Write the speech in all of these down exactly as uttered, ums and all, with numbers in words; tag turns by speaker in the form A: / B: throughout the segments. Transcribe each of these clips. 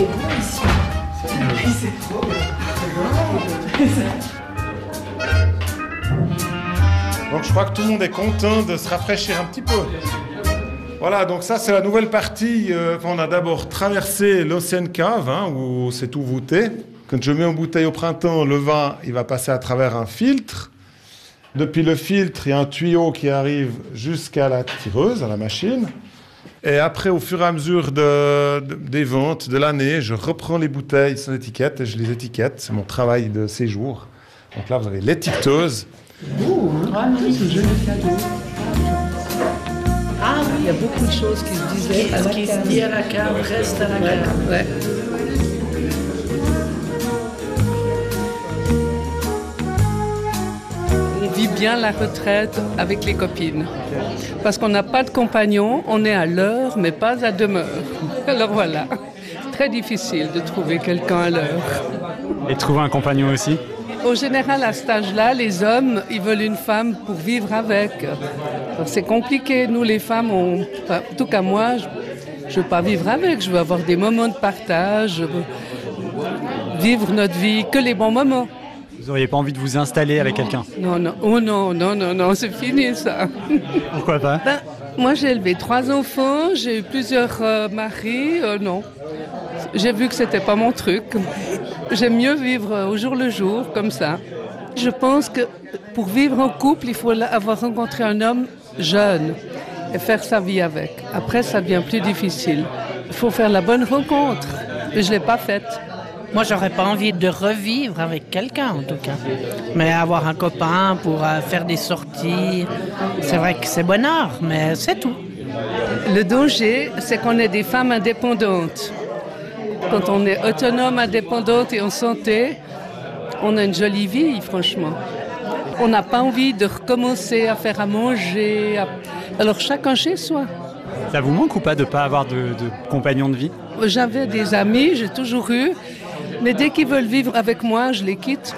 A: fait bon ici. C'est trop bien.
B: Donc je crois que tout le monde est content de se rafraîchir un petit peu. Voilà, donc ça c'est la nouvelle partie. Euh, on a d'abord traversé l'Ocean Cave, hein, où c'est tout voûté. Quand je mets en bouteille au printemps, le vin, il va passer à travers un filtre. Depuis le filtre, il y a un tuyau qui arrive jusqu'à la tireuse, à la machine. Et après, au fur et à mesure de, de, des ventes de l'année, je reprends les bouteilles sans étiquette et je les étiquette. C'est mon travail de séjour. Donc là, vous avez l'étiqueteuse.
A: Ouh, ah, oui, c'est joli cadeau. Ah oui, il y a beaucoup de choses qui se disaient
C: qui,
A: à la
C: qui
A: cave.
C: se dit à la cave, reste à la
A: Ouais,
C: cave.
A: ouais.
D: On vit bien la retraite avec les copines. Parce qu'on n'a pas de compagnon, on est à l'heure, mais pas à demeure. Alors voilà, c'est très difficile de trouver quelqu'un à l'heure.
E: Et trouver un compagnon aussi?
D: Au général, à cet âge-là, les hommes, ils veulent une femme pour vivre avec. Alors, c'est compliqué. Nous, les femmes, on... enfin, en tout cas moi, je ne veux pas vivre avec. Je veux avoir des moments de partage, je veux vivre notre vie, que les bons moments.
E: Vous n'auriez pas envie de vous installer avec quelqu'un?
D: Non, non, oh non, non, non, non, c'est fini ça.
E: Pourquoi pas?
D: Ben, moi, j'ai élevé trois enfants, j'ai eu plusieurs euh, maris, euh, non. J'ai vu que c'était pas mon truc. J'aime mieux vivre au jour le jour, comme ça. Je pense que pour vivre en couple, il faut avoir rencontré un homme jeune et faire sa vie avec. Après, ça devient plus difficile. Il faut faire la bonne rencontre. Et je ne l'ai pas faite.
C: Moi, j'aurais pas envie de revivre avec quelqu'un, en tout cas. Mais avoir un copain pour euh, faire des sorties, c'est vrai que c'est bonheur, mais c'est tout.
D: Le danger, c'est qu'on est des femmes indépendantes. Quand on est autonome, indépendante et en santé, on a une jolie vie, franchement. On n'a pas envie de recommencer à faire à manger. À... Alors, chacun chez soi.
E: Ça vous manque ou pas de ne pas avoir de, de compagnon de vie?
D: J'avais des amis, j'ai toujours eu. Mais dès qu'ils veulent vivre avec moi, je les quitte.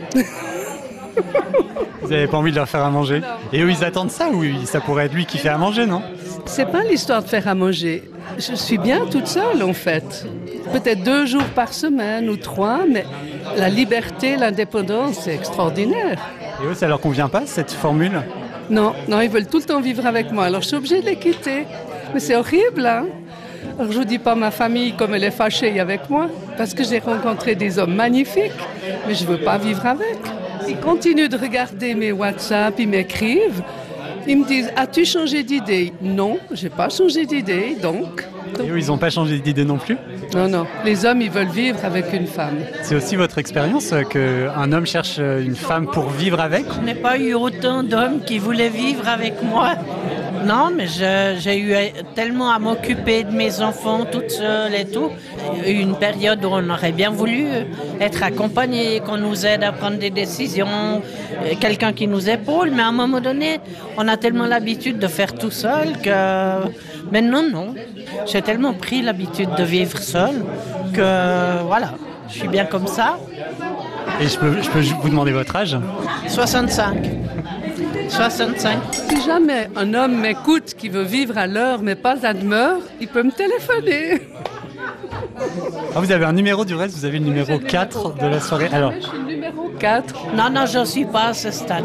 E: Vous n'avez pas envie de leur faire à manger? Et eux, ils attendent ça ou ça pourrait être lui qui fait à manger, non?
D: C'est pas l'histoire de faire à manger. Je suis bien toute seule, en fait. Peut-être deux jours par semaine ou trois, mais la liberté, l'indépendance, c'est extraordinaire.
E: Et eux, ça leur convient pas, cette formule?
D: Non, non, ils veulent tout le temps vivre avec moi. Alors, je suis obligée de les quitter. Mais c'est horrible, hein? Alors, je vous dis pas ma famille comme elle est fâchée avec moi, parce que j'ai rencontré des hommes magnifiques, mais je veux pas vivre avec. Ils continuent de regarder mes WhatsApp, ils m'écrivent. Ils me disent, as-tu changé d'idée? Non, j'ai pas changé d'idée, donc...
E: Et eux, ils n'ont pas changé d'idée non plus?
D: Non, non. Les hommes, ils veulent vivre avec une femme.
E: C'est aussi votre expérience qu'un homme cherche une femme pour vivre avec?
C: Je n'ai pas eu autant d'hommes qui voulaient vivre avec moi. Non, mais je, j'ai eu tellement à m'occuper de mes enfants toute seule et tout. Il y a eu une période où on aurait bien voulu être accompagnés, qu'on nous aide à prendre des décisions, quelqu'un qui nous épaule. Mais à un moment donné, on a tellement l'habitude de faire tout seul que... Mais non, non. J'ai tellement pris l'habitude de vivre seule que voilà, je suis bien comme ça.
E: Et je peux, je peux vous demander votre âge?
C: soixante-cinq. soixante-cinq.
D: Si jamais un homme m'écoute qui veut vivre à l'heure mais pas à demeure, il peut me téléphoner.
E: Ah, vous avez un numéro du reste, vous avez le numéro quatre de la soirée. Alors,
D: Je suis le numéro quatre.
C: Non, non, je ne suis pas à ce stade.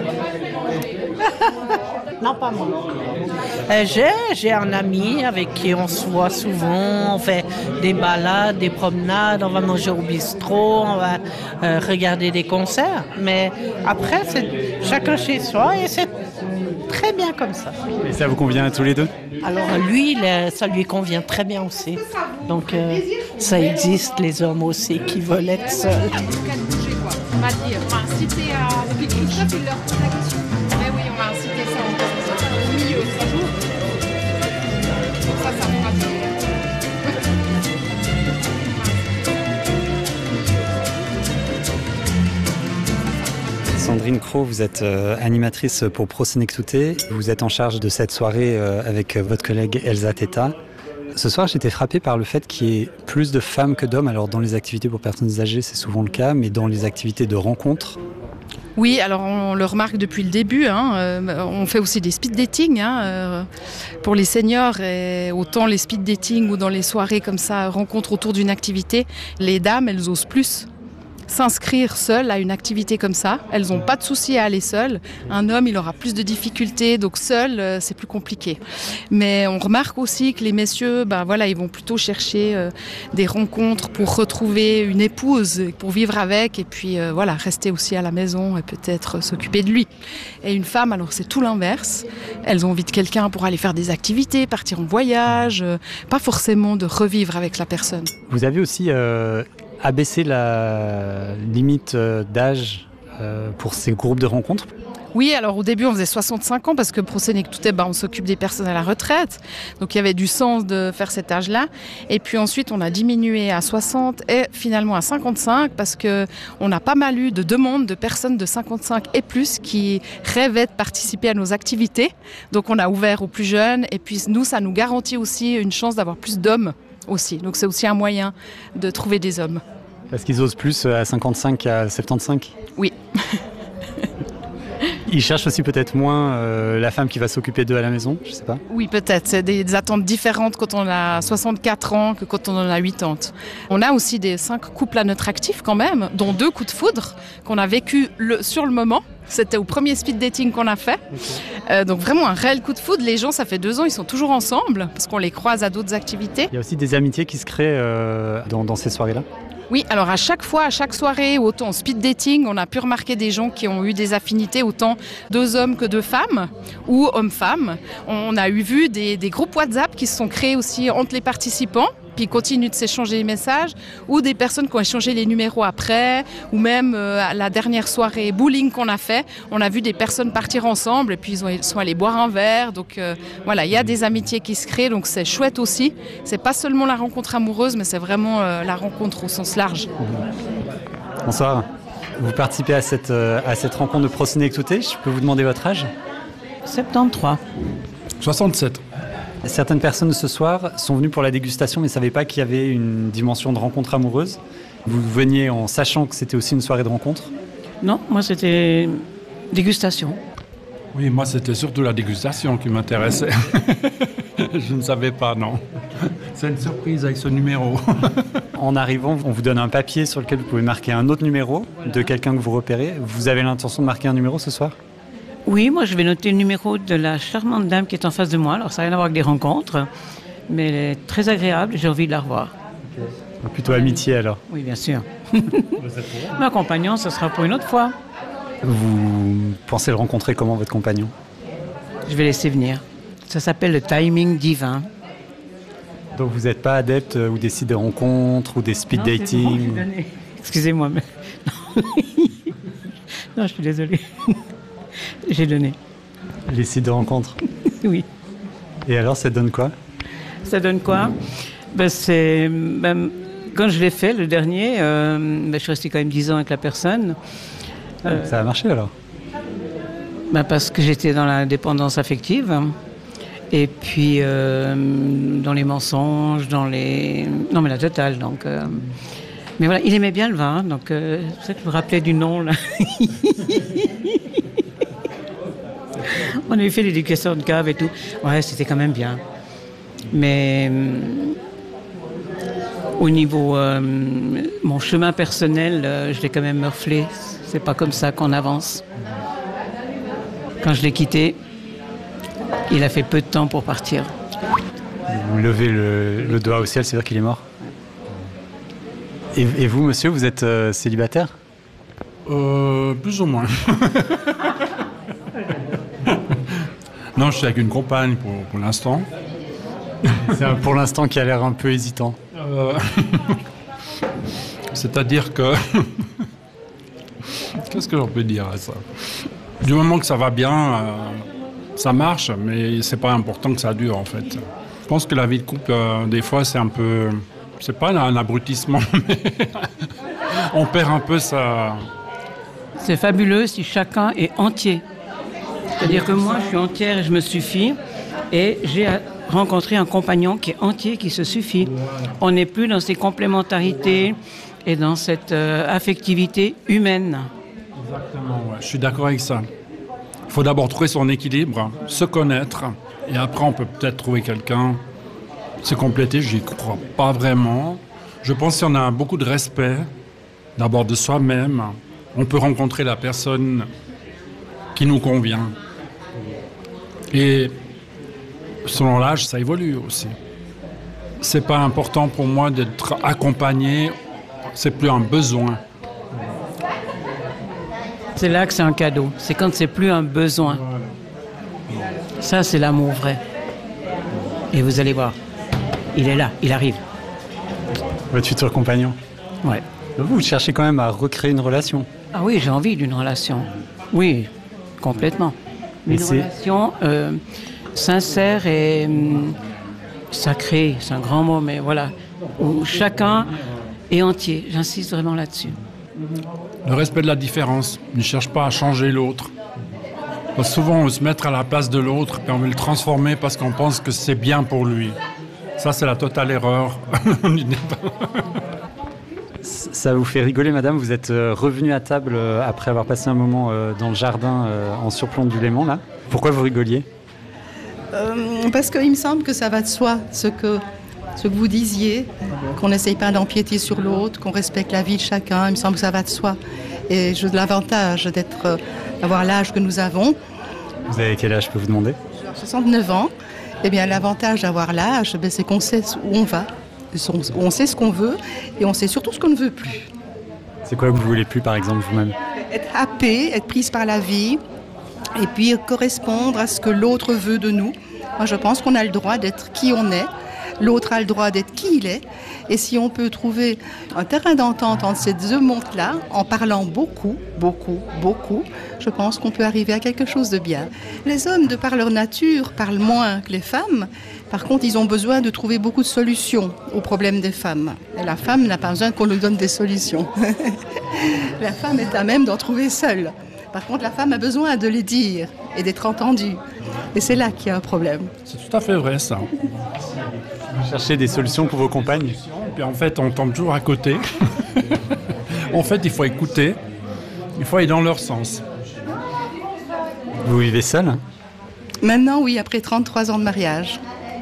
C: Non, pas moi. Euh, j'ai, j'ai un ami avec qui on se voit souvent, on fait des balades, des promenades, on va manger au bistrot, on va euh, regarder des concerts. Mais après, c'est chacun chez soi et c'est très bien comme ça.
E: et ça vous convient à tous les deux?
C: Alors lui, il est- ça lui convient très bien aussi. Donc euh, ça existe, les hommes aussi qui veulent être seuls.
F: On m'a dit, on m'a incité à... Depuis Christophe, il leur pose la question. Mais oui, on m'a incité ça en au milieu, trois jours. Donc ça, ça m'a fait...
E: Sandrine Cros, vous êtes euh, animatrice pour Prosenectute. Vous êtes en charge de cette soirée euh, avec votre collègue Elsa Teta. Ce soir, j'étais frappé par le fait qu'il y ait plus de femmes que d'hommes. Alors, dans les activités pour personnes âgées, c'est souvent le cas, mais dans les activités de rencontre,
F: Oui, alors on le remarque depuis le début. Hein, euh, on fait aussi des speed dating hein, euh, pour les seniors. Et autant les speed dating ou dans les soirées comme ça, rencontres autour d'une activité, les dames, elles osent plus s'inscrire seules à une activité comme ça. Elles n'ont pas de souci à aller seules. Un homme, il aura plus de difficultés, donc seul, euh, c'est plus compliqué. Mais on remarque aussi que les messieurs, ben voilà, ils vont plutôt chercher euh, des rencontres pour retrouver une épouse, pour vivre avec, et puis euh, voilà, rester aussi à la maison et peut-être s'occuper de lui. Et une femme, alors c'est tout l'inverse. Elles ont envie de quelqu'un pour aller faire des activités, partir en voyage, euh, pas forcément de revivre avec la personne.
E: Vous avez aussi euh, abaissé la limite d'âge euh, pour ces groupes de rencontres?
F: Oui, alors au début on faisait soixante-cinq ans parce que Prosenectute, ben, on s'occupe des personnes à la retraite. Donc il y avait du sens de faire cet âge-là. Et puis ensuite on a diminué à soixante et finalement à cinquante-cinq parce qu'on a pas mal eu de demandes de personnes de cinquante-cinq et plus qui rêvaient de participer à nos activités. Donc on a ouvert aux plus jeunes et puis nous ça nous garantit aussi une chance d'avoir plus d'hommes aussi. Donc c'est aussi un moyen de trouver des hommes.
E: Parce qu'ils osent plus à cinquante-cinq qu'à soixante-quinze?
F: Oui.
E: Ils cherchent aussi peut-être moins euh, la femme qui va s'occuper d'eux à la maison, je sais pas.
F: Oui, peut-être. C'est des, des attentes différentes quand on a soixante-quatre ans que quand on en a quatre-vingts. On a aussi des cinq couples à notre actif quand même, dont deux coups de foudre qu'on a vécu le, sur le moment. C'était au premier speed dating qu'on a fait. Okay. Euh, donc vraiment un réel coup de foudre. Les gens, ça fait deux ans, ils sont toujours ensemble parce qu'on les croise à d'autres activités.
E: Il y a aussi des amitiés qui se créent euh, dans, dans ces soirées-là?
F: Oui, alors à chaque fois, à chaque soirée, autant en speed dating, on a pu remarquer des gens qui ont eu des affinités, autant deux hommes que deux femmes, ou hommes-femmes. On a eu vu des, des groupes WhatsApp qui se sont créés aussi entre les participants, puis continuent de s'échanger les messages, ou des personnes qui ont échangé les numéros après, ou même euh, à la dernière soirée bowling qu'on a fait, on a vu des personnes partir ensemble, et puis ils, ont, ils sont allés boire un verre. Donc euh, voilà, il y a des amitiés qui se créent, donc c'est chouette aussi. C'est pas seulement la rencontre amoureuse, mais c'est vraiment euh, la rencontre au sens large.
E: Bonsoir. Vous participez à cette, euh, à cette rencontre de Prosenectute. Je peux vous demander votre âge?
A: soixante-treize.
G: soixante-sept.
E: Certaines personnes ce soir sont venues pour la dégustation mais ne savaient pas qu'il y avait une dimension de rencontre amoureuse. Vous veniez en sachant que c'était aussi une soirée de rencontre?
A: Non, moi c'était dégustation.
G: Oui, moi c'était surtout la dégustation qui m'intéressait. Je ne savais pas, non. C'est une surprise avec ce numéro.
E: En arrivant, on vous donne un papier sur lequel vous pouvez marquer un autre numéro de quelqu'un que vous repérez. Vous avez l'intention de marquer un numéro ce soir?
A: Oui, moi je vais noter le numéro de la charmante dame qui est en face de moi. Alors ça n'a rien à voir avec des rencontres, mais elle est très agréable, j'ai envie de la revoir.
E: Okay. Plutôt amitié alors?
A: Oui, bien sûr. Ma compagnon, ce sera pour une autre fois.
E: Vous pensez le rencontrer comment, votre compagnon?
A: Je vais laisser venir. Ça s'appelle le timing divin.
E: Donc vous n'êtes pas adepte ou des sites de rencontres ou des speed
A: non,
E: dating?
A: Bon, excusez-moi, mais... non, je suis désolée. J'ai donné.
E: Les sites de rencontres?
A: Oui.
E: Et alors, ça donne quoi?
A: Ça donne quoi? ben, c'est, ben, Quand je l'ai fait, le dernier, euh, ben, je suis restée quand même dix ans avec la personne.
E: Euh, ça a marché alors?
A: ben, Parce que j'étais dans la dépendance affective. Et puis, euh, dans les mensonges, dans les... Non, mais la totale, donc... Euh... Mais voilà, il aimait bien le vin, donc euh, c'est pour ça que je me rappelais du nom, là. On avait fait l'éducation de cave et tout. Ouais, c'était quand même bien. Mais euh, au niveau... Euh, mon chemin personnel, euh, je l'ai quand même morflé. C'est pas comme ça qu'on avance. Quand je l'ai quitté, il a fait peu de temps pour partir.
E: Vous levez le, le doigt au ciel, c'est-à-dire qu'il est mort? Et, et vous, monsieur, vous êtes euh, célibataire?
G: euh, Plus ou moins. Non, je suis avec une compagne pour, pour l'instant.
E: C'est un pour l'instant qui a l'air un peu hésitant.
G: Euh... C'est-à-dire que... Qu'est-ce que j'en peux dire à ça? Du moment que ça va bien, euh, ça marche, mais c'est pas important que ça dure, en fait. Je pense que la vie de couple, euh, des fois, c'est un peu... C'est pas un abrutissement, mais on perd un peu sa...
A: C'est fabuleux si chacun est entier. C'est-à-dire que moi, je suis entière et je me suffis. Et j'ai rencontré un compagnon qui est entier, qui se suffit. On n'est plus dans ces complémentarités et dans cette euh, affectivité humaine.
G: Exactement, ouais. Je suis d'accord avec ça. Il faut d'abord trouver son équilibre, se connaître, et après on peut peut-être trouver quelqu'un, se compléter, j'y crois pas vraiment. Je pense si on a beaucoup de respect, d'abord de soi-même, on peut rencontrer la personne qui nous convient. Et selon l'âge, ça évolue aussi. C'est pas important pour moi d'être accompagné, c'est plus un besoin.
A: C'est là que c'est un cadeau. C'est quand c'est plus un besoin. Ça, c'est l'amour vrai. Et vous allez voir, il est là, il arrive.
E: Votre futur compagnon.
A: Ouais.
E: Vous, vous cherchez quand même à recréer une relation.
A: Ah oui, j'ai envie d'une relation. Oui, complètement. Une
E: c'est...
A: relation euh, sincère et hum, sacrée, c'est un grand mot, mais voilà. Où chacun est entier. J'insiste vraiment là-dessus.
G: Le respect de la différence. Ne cherche pas à changer l'autre. Parce que souvent, on veut se mettre à la place de l'autre et on veut le transformer parce qu'on pense que c'est bien pour lui. Ça, c'est la totale erreur.
E: Ça vous fait rigoler, madame? Vous êtes revenue à table après avoir passé un moment dans le jardin en surplomb du Léman, là. Pourquoi vous rigoliez?
H: euh, Parce qu'il me semble que ça va de soi, ce que, ce que vous disiez, qu'on n'essaye pas d'empiéter sur l'autre, qu'on respecte la vie de chacun. Il me semble que ça va de soi. Et j'ai l'avantage d'être, d'avoir l'âge que nous avons.
E: Vous avez quel âge, je peux vous demander?
H: J'ai soixante-neuf ans. Eh bien, l'avantage d'avoir l'âge, ben, c'est qu'on sait où on va, on sait ce qu'on veut et on sait surtout ce qu'on ne veut plus.
E: C'est quoi que vous voulez plus, par exemple, vous-même?
H: Être happée, être prise par la vie et puis correspondre à ce que l'autre veut de nous. Moi, je pense qu'on a le droit d'être qui on est. L'autre a le droit d'être qui il est. Et si on peut trouver un terrain d'entente entre ces deux mondes-là, en parlant beaucoup, beaucoup, beaucoup, je pense qu'on peut arriver à quelque chose de bien. Les hommes, de par leur nature, parlent moins que les femmes. Par contre, ils ont besoin de trouver beaucoup de solutions aux problèmes des femmes. Et la femme n'a pas besoin qu'on lui donne des solutions. La femme est à même d'en trouver seule. Par contre, la femme a besoin de les dire et d'être entendue. Et c'est là qu'il y a un problème.
G: C'est tout à fait vrai, ça.
E: Vous cherchez des solutions pour vos compagnes?
G: Et puis en fait, on tombe toujours à côté. En fait, il faut écouter. Il faut aller dans leur sens.
E: Vous vivez seul?
H: Maintenant, oui, après trente-trois ans de mariage.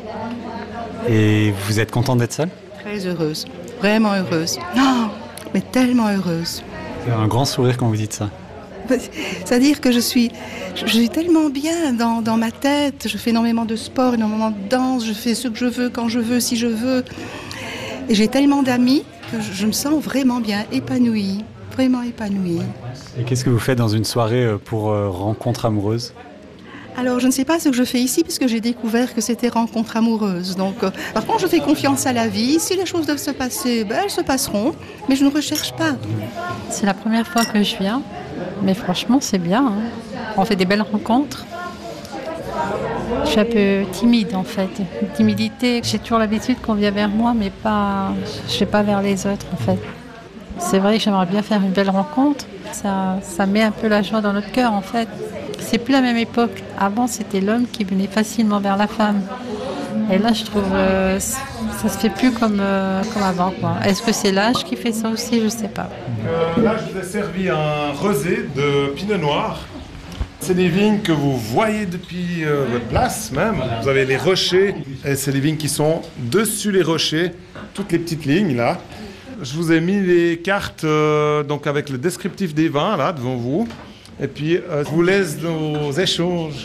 E: Et vous êtes contente d'être seule?
H: Très heureuse. Vraiment heureuse. Non, mais tellement heureuse.
E: Vous avez un grand sourire quand vous dites ça.
H: C'est-à-dire que je suis, je suis tellement bien dans, dans ma tête. Je fais énormément de sport, énormément de danse. Je fais ce que je veux, quand je veux, si je veux. Et j'ai tellement d'amis que je, je me sens vraiment bien épanouie. Vraiment épanouie.
E: Et qu'est-ce que vous faites dans une soirée pour euh, rencontre amoureuse?
H: Alors, je ne sais pas ce que je fais ici, puisque j'ai découvert que c'était rencontre amoureuse. Donc, euh, par contre, je fais confiance à la vie. Si les choses doivent se passer, ben, elles se passeront. Mais je ne recherche pas.
I: C'est la première fois que je viens. Mais franchement, c'est bien. Hein. On fait des belles rencontres. Je suis un peu timide, en fait. Une timidité. J'ai toujours l'habitude qu'on vient vers moi, mais pas, je ne vais pas vers les autres, en fait. C'est vrai que j'aimerais bien faire une belle rencontre. Ça, ça met un peu la joie dans notre cœur, en fait. C'est plus la même époque. Avant, c'était l'homme qui venait facilement vers la femme. Et là, je trouve euh, ça se fait plus comme, euh, comme avant, quoi. Est-ce que c'est l'âge qui fait ça aussi? Je ne sais pas.
B: Euh, là, je vous ai servi un rosé de pinot noir. C'est des vignes que vous voyez depuis euh, votre place même. Vous avez les rochers, et c'est des vignes qui sont dessus les rochers, toutes les petites lignes là. Je vous ai mis les cartes euh, donc avec le descriptif des vins là devant vous. Et puis, euh, je vous laisse nos échanges.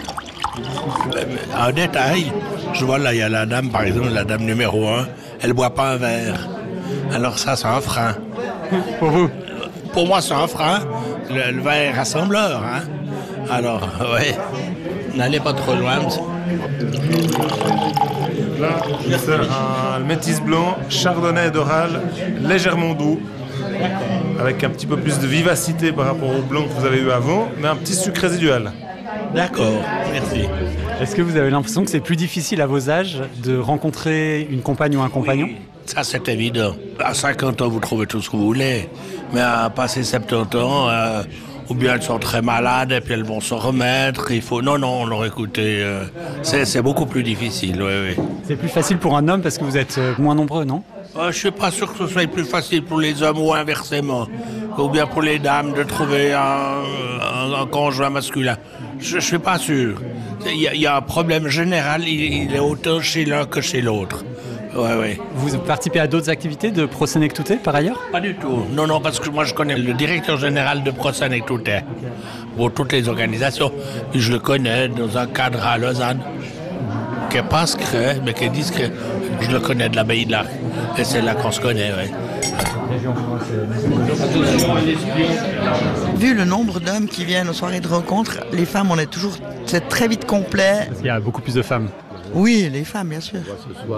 J: En détail, je vois là, il y a la dame, par exemple, la dame numéro un, elle ne boit pas un verre. Alors ça, c'est un frein.
E: Pour vous?
J: Pour moi, c'est un frein. Le, le verre rassembleur, hein. Alors, ouais, n'allez pas trop loin.
B: Là, je vous sers un métis blanc, chardonnay d'oral, légèrement doux, avec un petit peu plus de vivacité par rapport au blanc que vous avez eu avant, mais un petit sucre résiduel.
J: D'accord, merci.
E: Est-ce que vous avez l'impression que c'est plus difficile à vos âges de rencontrer une compagne ou un compagnon?
J: Oui, ça c'est évident. À cinquante ans, vous trouvez tout ce que vous voulez, mais à passer soixante-dix ans, euh, ou bien elles sont très malades et puis elles vont se remettre, il faut... Non, non, leur écoutez, euh, c'est, c'est beaucoup plus difficile, oui, oui.
E: C'est plus facile pour un homme parce que vous êtes moins nombreux, non?
J: Euh, je ne suis pas sûr que ce soit plus facile pour les hommes ou inversement. ou bien pour les dames de trouver un, un, un conjoint masculin. Je ne suis pas sûr. Il y, y a un problème général, il, il est autant chez l'un que chez l'autre. Ouais, ouais.
E: Vous participez à d'autres activités de Prosenectute par ailleurs?
J: Pas du tout. Non, non, parce que moi je connais le directeur général de Prosenectute pour toutes les organisations. Et je le connais dans un cadre à Lausanne, qui n'est pas secret, mais qui est discret. Je le connais de l'abbaye de l'Arc. Et c'est là qu'on se connaît, oui.
K: Vu le nombre d'hommes qui viennent aux soirées de rencontres, les femmes, on est toujours c'est très vite complet.
E: Parce qu'il y a beaucoup plus de femmes.
K: Oui, les femmes, bien sûr.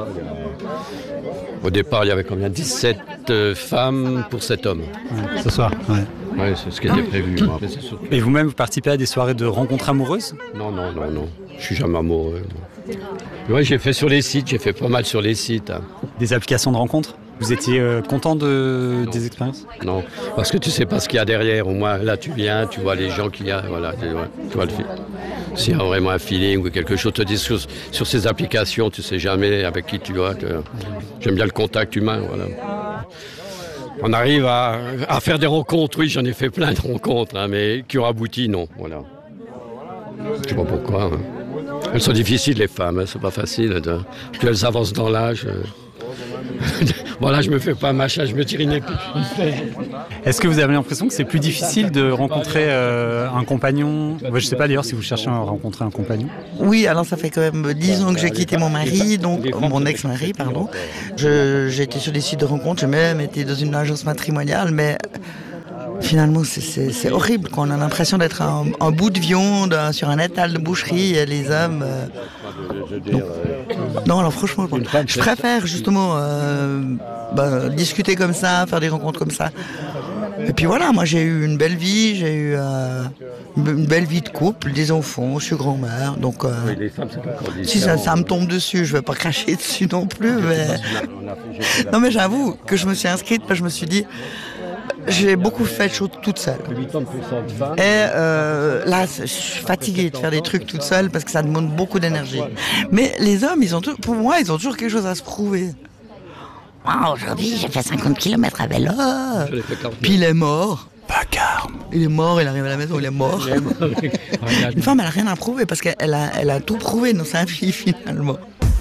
L: Au départ, il y avait combien? dix-sept femmes pour sept hommes.
E: Ouais, ce soir, ouais.
L: Oui, c'est ce qui était prévu. Moi.
E: Et vous-même, vous participez à des soirées de rencontres amoureuses?
L: Non, non, non, non. Je suis jamais amoureux. Oui, j'ai fait sur les sites, j'ai fait pas mal sur les sites. Hein.
E: Des applications de rencontres? Vous étiez euh, content de, des expériences?
L: Non, parce que tu sais pas ce qu'il y a derrière. Au moins, là, tu viens, tu vois les gens qu'il y a. Voilà, tu vois, tu vois le film. S'il y a vraiment un feeling ou quelque chose, te dis sur, sur ces applications, tu sais jamais avec qui tu vas. Tu vois. J'aime bien le contact humain, voilà. On arrive à, à faire des rencontres, oui, j'en ai fait plein de rencontres, hein, mais qui ont abouti, non, voilà. Je sais pas pourquoi. Hein. Elles sont difficiles, les femmes, hein, c'est pas facile. Hein, plus elles avancent dans l'âge. Euh... Voilà, je me fais pas machin, je me tire une épée.
E: Est-ce que vous avez l'impression que c'est plus difficile de rencontrer euh, un compagnon? Je ne sais pas d'ailleurs si vous cherchez à rencontrer un compagnon.
K: Oui, alors ça fait quand même dix ans que j'ai quitté mon mari, donc mon ex-mari, pardon. Je, j'ai été sur des sites de rencontres, j'ai même été dans une agence matrimoniale, mais finalement c'est, c'est, c'est horrible, quoi. On a l'impression d'être un, un bout de viande sur un étal de boucherie, et les hommes... Euh, non. non, alors franchement, je préfère justement euh, bah, discuter comme ça, faire des rencontres comme ça. Et puis voilà, moi j'ai eu une belle vie, j'ai eu euh, une belle vie de couple, des enfants, je suis grand-mère, donc euh, oui, les femmes, c'est si ça, ça me tombe dessus, je vais pas cracher dessus non plus, mais... Non mais j'avoue que je me suis inscrite parce que je me suis dit, j'ai beaucoup fait de choses toute seule. Et euh, là, je suis fatiguée de faire des trucs toute seule parce que ça demande beaucoup d'énergie. Mais les hommes, ils ont tout, pour moi, ils ont toujours quelque chose à se prouver. Ah, aujourd'hui, j'ai fait cinquante kilomètres à vélo. Puis il est mort.
E: Vacarme.
K: Il est mort, il arrive à la maison, il est mort. Une femme, elle n'a rien à prouver parce qu'elle a, elle a tout prouvé dans sa vie finalement.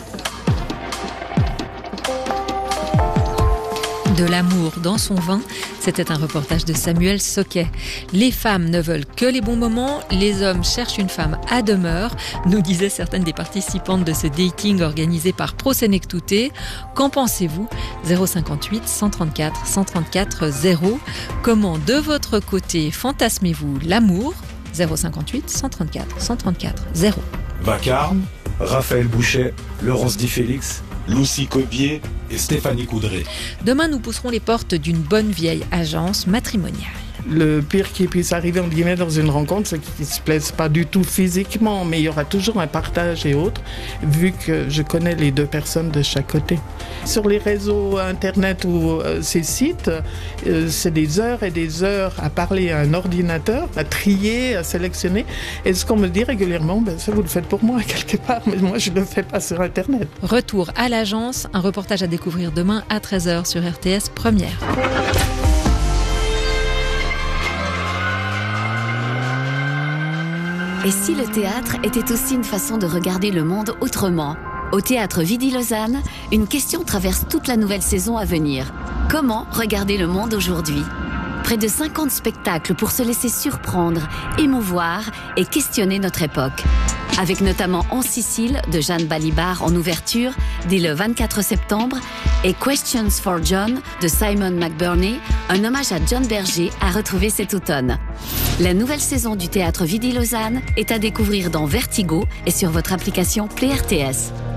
M: De l'amour dans son vin, c'était un reportage de Samuel Soquet. Les femmes ne veulent que les bons moments, les hommes cherchent une femme à demeure, nous disaient certaines des participantes de ce dating organisé par Prosenectute. Qu'en pensez-vous? zéro cinquante-huit cent trente-quatre cent trente-quatre zéro. Comment de votre côté fantasmez-vous l'amour? zéro cinquante-huit cent trente-quatre cent trente-quatre zéro.
N: Vacarme, Raphaël Bouchet, Laurence Di Félix, Lucie Cobier et Stéphanie Coudray.
M: Demain, nous pousserons les portes d'une bonne vieille agence matrimoniale.
O: Le pire qui puisse arriver, entre guillemets, dans une rencontre, c'est qu'ils ne se plaisent pas du tout physiquement, mais il y aura toujours un partage et autres, vu que je connais les deux personnes de chaque côté. Sur les réseaux Internet ou euh, ces sites, euh, c'est des heures et des heures à parler à un ordinateur, à trier, à sélectionner. Et ce qu'on me dit régulièrement, ben, ça vous le faites pour moi quelque part, mais moi je ne le fais pas sur Internet.
M: Retour à l'agence, un reportage à découvrir demain à treize heures sur R T S Première.
P: Et si le théâtre était aussi une façon de regarder le monde autrement? Au Théâtre Vidi-Lausanne, une question traverse toute la nouvelle saison à venir. Comment regarder le monde aujourd'hui? Près de cinquante spectacles pour se laisser surprendre, émouvoir et questionner notre époque. Avec notamment En Sicile de Jeanne Balibar en ouverture dès le vingt-quatre septembre et Questions for John de Simon McBurney, un hommage à John Berger à retrouver cet automne. La nouvelle saison du Théâtre Vidi-Lausanne est à découvrir dans Vertigo et sur votre application Play R T S.